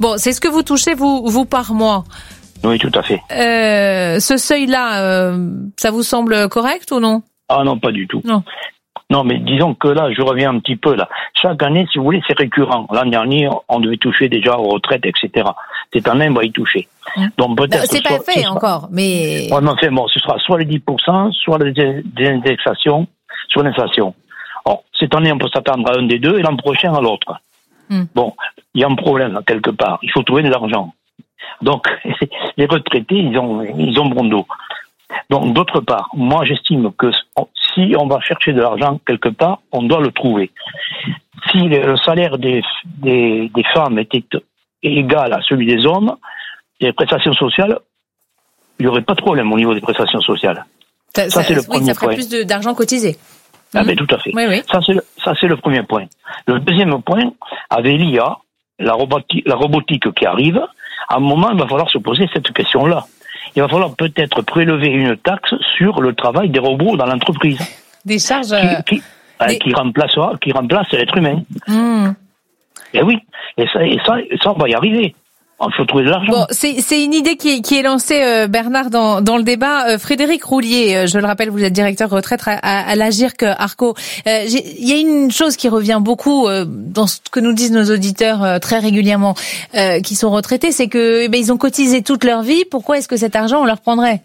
Bon, c'est ce que vous touchez, vous par mois. Oui, tout à fait. Ce seuil-là, ça vous semble correct ou non? Ah non, pas du tout. Non, mais disons que là, je reviens un petit peu là. Chaque année, si vous voulez, c'est récurrent. L'an dernier, on devait toucher déjà aux retraites, etc. Cette année, on va y toucher. Donc peut-être. C'est pas fait encore, mais. Ouais, mais enfin, bon, ce sera soit les 10%, soit des indexations, soit l'inflation. Bon, cette année, on peut s'attendre à un des deux et l'an prochain à l'autre. Bon, il y a un problème là, quelque part. Il faut trouver de l'argent. Donc, les retraités, ils ont bon dos. Donc, d'autre part, moi, j'estime que si on va chercher de l'argent quelque part, on doit le trouver. Si le salaire des femmes était égal à celui des hommes, les prestations sociales, il n'y aurait pas de problème au niveau des prestations sociales. Ça c'est le premier point. Ça ferait plus d'argent cotisé. Ah ben tout à fait. Oui. Ça c'est le premier point. Le deuxième point, avec l'IA, la robotique qui arrive, à un moment, il va falloir se poser cette question-là. Il va falloir peut-être prélever une taxe sur le travail des robots dans l'entreprise. Des charges qui remplacent l'être humain. Et oui, et ça, on va y arriver. Il faut trouver de l'argent. Bon, c'est une idée qui est lancée, Bernard, dans le débat. Frédéric Roulier, je le rappelle, vous êtes directeur retraite à l'Agirc Arco. Il y a une chose qui revient beaucoup dans ce que nous disent nos auditeurs très régulièrement, qui sont retraités, c'est que ils ont cotisé toute leur vie. Pourquoi est-ce que cet argent on leur prendrait?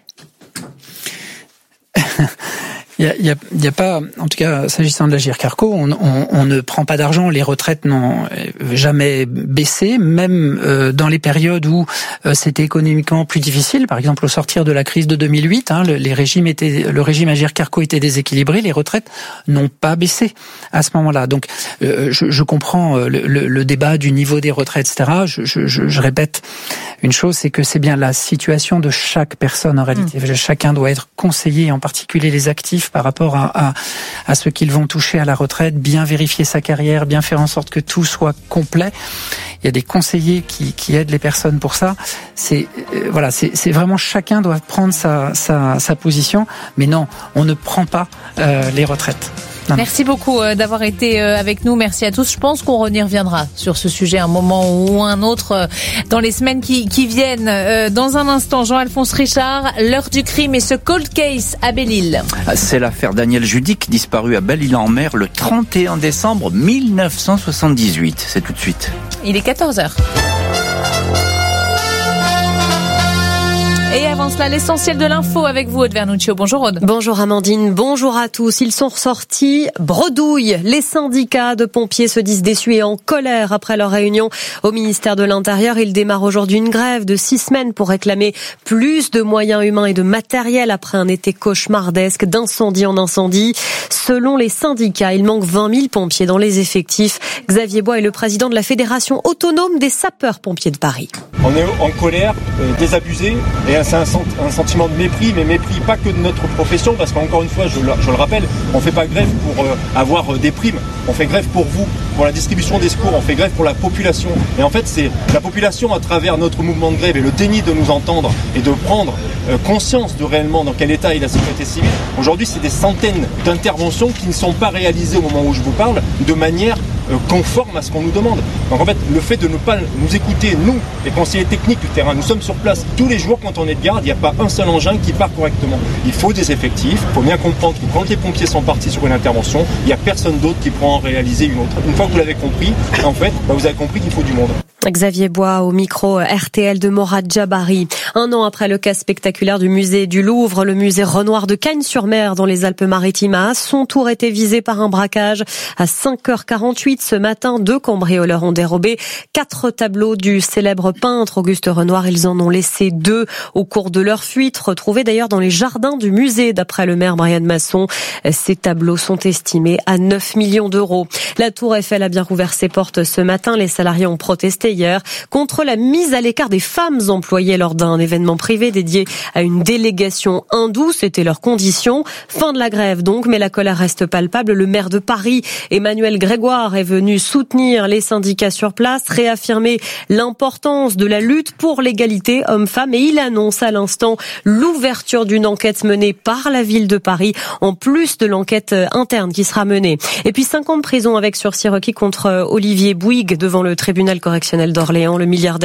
Il y a pas, en tout cas, s'agissant de l'Agirc Arco, on ne prend pas d'argent. Les retraites n'ont jamais baissé, même dans les périodes où c'était économiquement plus difficile. Par exemple, au sortir de la crise de 2008, le régime Agirc Arco était déséquilibré. Les retraites n'ont pas baissé à ce moment-là. Donc, je comprends le débat du niveau des retraites, etc. Je répète une chose, c'est que c'est bien la situation de chaque personne en réalité. Chacun doit être conseillé, en particulier les actifs, par rapport à ce qu'ils vont toucher à la retraite, bien vérifier sa carrière, bien faire en sorte que tout soit complet. Il y a des conseillers qui aident les personnes pour ça. C'est vraiment chacun doit prendre sa position, mais non, on ne prend pas les retraites. Merci beaucoup d'avoir été avec nous. Merci à tous. Je pense qu'on y reviendra sur ce sujet un moment ou un autre dans les semaines qui viennent. Dans un instant, Jean-Alphonse Richard, l'heure du crime et ce cold case à Belle-Île. C'est l'affaire Daniel Judic, disparu à Belle-Île-en-Mer le 31 décembre 1978. C'est tout de suite. Il est 14h. Et avant cela, l'essentiel de l'info avec vous, Aude Vernuccio. Bonjour Aude. Bonjour Amandine, bonjour à tous. Ils sont ressortis bredouille. Les syndicats de pompiers se disent déçus et en colère après leur réunion au ministère de l'Intérieur. Ils démarrent aujourd'hui une grève de 6 semaines pour réclamer plus de moyens humains et de matériel après un été cauchemardesque d'incendie en incendie. Selon les syndicats, il manque 20 000 pompiers dans les effectifs. Xavier Bois est le président de la Fédération autonome des sapeurs-pompiers de Paris. On est en colère, désabusé, et c'est un sentiment de mépris, mais mépris pas que de notre profession, parce qu'encore une fois, je le rappelle, on fait pas grève pour avoir des primes, on fait grève pour vous, pour la distribution des secours, on fait grève pour la population. Et en fait, c'est la population, à travers notre mouvement de grève et le déni de nous entendre et de prendre conscience de réellement dans quel état est la sécurité civile. Aujourd'hui, c'est des centaines d'interventions qui ne sont pas réalisées au moment où je vous parle, de manière conforme à ce qu'on nous demande. Donc en fait, le fait de ne pas nous écouter, nous, les conseillers techniques du terrain, nous sommes sur place tous les jours quand on est de garde, il n'y a pas un seul engin qui part correctement. Il faut des effectifs, il faut bien comprendre que quand les pompiers sont partis sur une intervention, il n'y a personne d'autre qui pourra en réaliser une autre. Une fois que vous l'avez compris, en fait, vous avez compris qu'il faut du monde. Xavier Bois au micro RTL de Morad Djabari. Un an après le cas spectaculaire du musée du Louvre, le musée Renoir de Cagnes-sur-Mer dans les Alpes-Maritimes a à son tour été visé par un braquage. À 5h48 ce matin, 2 cambrioleurs ont dérobé 4 tableaux du célèbre peintre Auguste Renoir. Ils en ont laissé 2 au cours de leur fuite, retrouvés d'ailleurs dans les jardins du musée d'après le maire Brian Masson. Ces tableaux sont estimés à 9 millions d'euros. La Tour Eiffel a bien rouvert ses portes ce matin. Les salariés ont protesté hier contre la mise à l'écart des femmes employées lors d'un événement privé dédié à une délégation hindoue. C'était leur condition. Fin de la grève donc, mais la colère reste palpable. Le maire de Paris, Emmanuel Grégoire, est venu soutenir les syndicats sur place, réaffirmer l'importance de la lutte pour l'égalité homme-femme et il annonce à l'instant l'ouverture d'une enquête menée par la ville de Paris, en plus de l'enquête interne qui sera menée. Et puis 5 ans de prison avec sursis requis contre Olivier Bouygues devant le tribunal correctionnel d'Orléans, le milliardaire